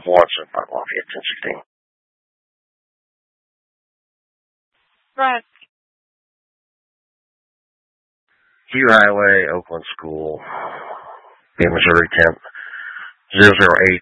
Watson, 5 Lafayette, 1016. Right. Hugh Highway, Oakland School, Missouri 10th, 008.